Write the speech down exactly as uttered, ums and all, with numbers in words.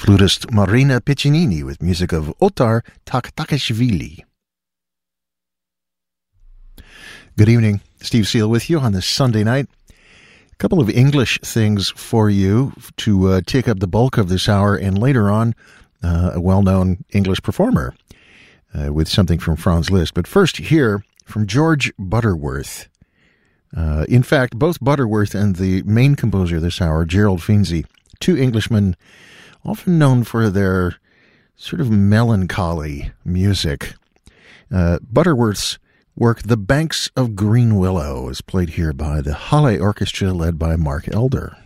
flutist Marina Piccinini with music of Otar Taktakashvili. Good evening. Steve Seal with you on this Sunday night. A couple of English things for you to uh, take up the bulk of this hour, and later on, uh, a well-known English performer uh, with something from Franz Liszt. But first, here from George Butterworth. Uh, in fact, both Butterworth and the main composer this hour, Gerald Finzi, two Englishmen often known for their sort of melancholy music. Uh, Butterworth's work, The Banks of Green Willow, is played here by the Halle Orchestra led by Mark Elder.